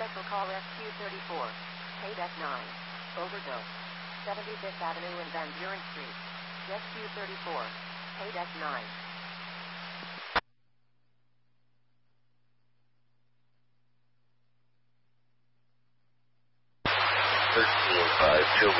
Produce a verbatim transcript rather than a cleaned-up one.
Special call S Q thirty-four. Paid F nine. Overdose. seventy-fifth Avenue and Van Buren Street. S Q thirty-four. Paid F nine. thirteen five,